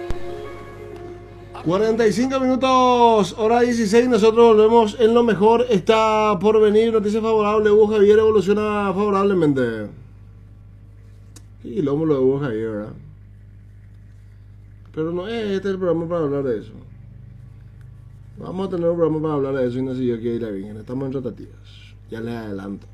45 minutos, hora 16, nosotros volvemos en lo mejor, está por venir, noticia favorable, Hugo Javier evoluciona favorablemente. Y lo de Hugo Javier, ¿verdad? Pero no es este el programa para hablar de eso. Vamos a tener un programa para hablar de eso y no sé yo qué ir a bien, estamos en tratativas, ya les adelanto.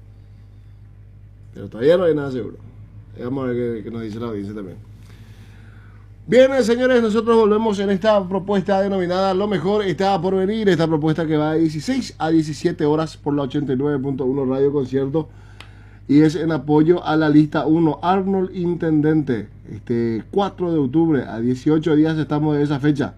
Pero todavía no hay nada seguro. Vamos a ver qué nos dice la audiencia también. Bien, señores, nosotros volvemos en esta propuesta denominada Lo Mejor Está Por Venir. Esta propuesta que va de 16 a 17 horas por la 89.1 Radio Concierto. Y es en apoyo a la lista 1 Arnold Intendente. Este 4 de octubre, a 18 días estamos de esa fecha.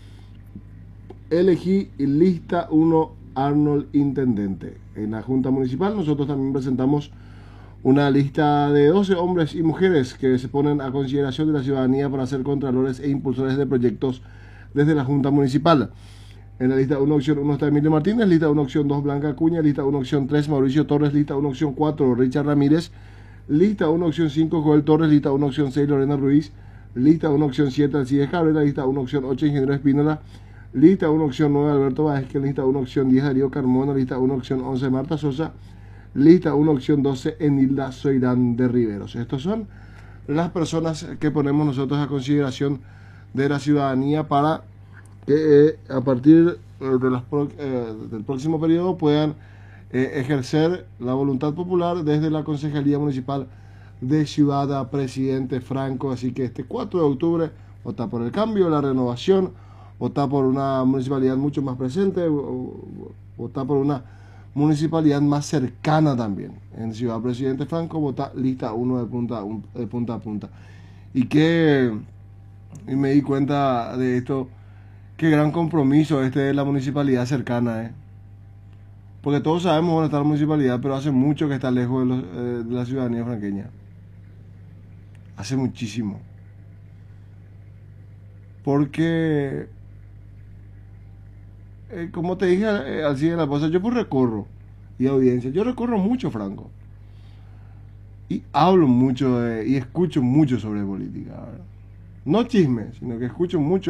Elegí lista 1 Arnold Intendente. En la Junta Municipal nosotros también presentamos una lista de 12 hombres y mujeres que se ponen a consideración de la ciudadanía para ser contralores e impulsores de proyectos desde la Junta Municipal. En la lista 1 opción 1 está Emilio Martínez, lista 1 opción 2 Blanca Acuña, lista 1 opción 3 Mauricio Torres, lista 1 opción 4 Richard Ramírez, lista 1 opción 5 Joel Torres, lista 1 opción 6 Lorena Ruiz, lista 1 opción 7 Alcides Cabrera, lista 1 opción 8 Ingeniero Espínola, lista 1 opción 9 Alberto Vázquez, lista 1 opción 10 Darío Carmona, lista 1 opción 11 Marta Sosa, lista 1 opción 12 Enilda Soirán de Riveros. Estos son las personas que ponemos nosotros a consideración de la ciudadanía para que a partir del próximo periodo puedan ejercer la voluntad popular desde la Concejalía Municipal de Ciudad Presidente Franco. Así que este 4 de octubre vota por el cambio, la renovación, vota por una municipalidad mucho más presente, vota por una municipalidad más cercana también. En Ciudad Presidente Franco vota lista 1 de punta a punta. Y me di cuenta de esto, qué gran compromiso este de la municipalidad cercana, porque todos sabemos dónde está la municipalidad, pero hace mucho que está lejos de la ciudadanía franqueña. Hace muchísimo. Porque como te dije así en la pausa, yo pues recorro, y audiencia, yo recorro mucho Franco. Y hablo mucho y escucho mucho sobre política, ¿verdad? No chisme, sino que escucho mucho